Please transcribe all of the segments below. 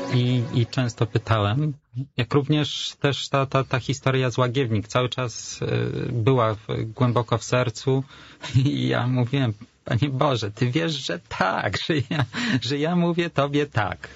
i często pytałem. Jak również też ta historia z Łagiewnik cały czas była głęboko w sercu i ja mówiłem, Panie Boże, Ty wiesz, że tak, że ja mówię Tobie tak.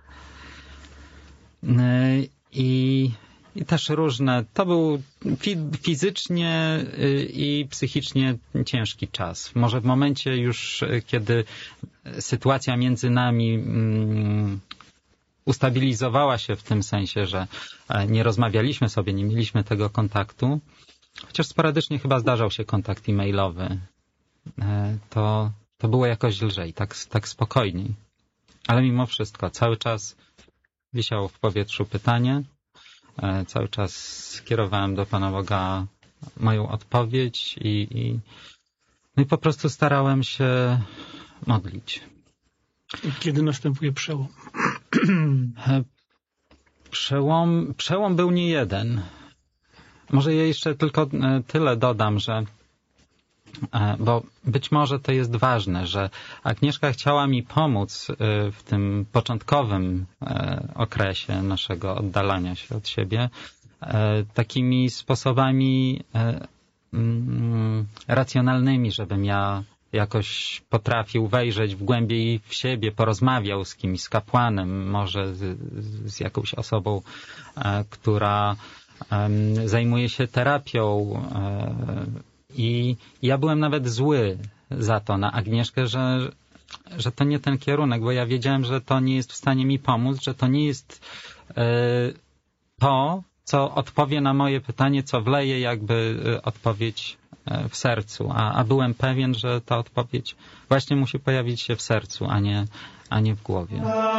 I też różne. To był fizycznie i psychicznie ciężki czas. Może w momencie już, kiedy sytuacja między nami ustabilizowała się w tym sensie, że nie rozmawialiśmy sobie, nie mieliśmy tego kontaktu, chociaż sporadycznie chyba zdarzał się kontakt e-mailowy, to było jakoś lżej, tak spokojniej. Ale mimo wszystko cały czas wisiało w powietrzu pytanie, cały czas skierowałem do Pana Boga moją odpowiedź i po prostu starałem się modlić. Kiedy następuje przełom? Przełom był nie jeden. Może ja jeszcze tylko tyle dodam, że bo być może to jest ważne, że Agnieszka chciała mi pomóc w tym początkowym okresie naszego oddalania się od siebie takimi sposobami racjonalnymi, żebym ja jakoś potrafił wejrzeć w głębiej w siebie, porozmawiał z kimś, z kapłanem, może z jakąś osobą, która zajmuje się terapią. I ja byłem nawet zły za to na Agnieszkę, że to nie ten kierunek, bo ja wiedziałem, że to nie jest w stanie mi pomóc, że to nie jest to, co odpowie na moje pytanie, co wleje jakby odpowiedź w sercu. A byłem pewien, że ta odpowiedź właśnie musi pojawić się w sercu, a nie w głowie.